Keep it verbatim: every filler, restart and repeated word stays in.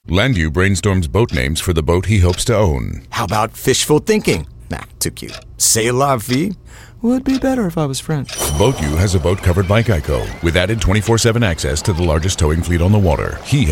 Landu brainstorms boat names for the boat he hopes to own. How about fishful thinking? Nah, too cute. C'est la vie? Would be better if I was French. BoatU has a boat covered by Geico with added twenty-four seven access to the largest towing fleet on the water. He